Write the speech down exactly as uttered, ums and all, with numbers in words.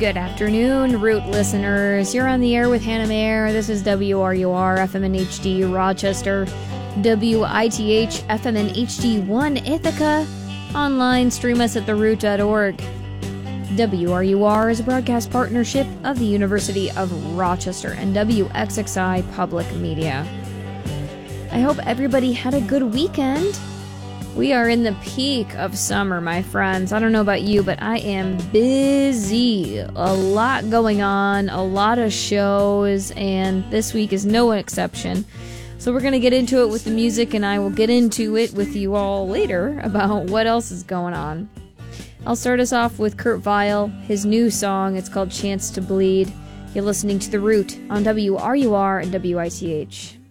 Good afternoon, Root listeners. You're on the air with Hannah Mayer. This is W R U R F M and H D Rochester, W I T H F M and H D one Ithaca. Online, stream us at the root dot org. W R U R is a broadcast partnership of the University of Rochester and W X X I Public Media. I hope everybody had a good weekend. We are in the peak of summer, my friends. I don't know about you, but I am busy. A lot going on, a lot of shows, and this week is no exception. So we're going to get into it with the music, and I will get into it with you all later about what else is going on. I'll start us off with Kurt Vile, his new song. It's called Chance to Bleed. You're listening to The Root on W R U R and W I T H.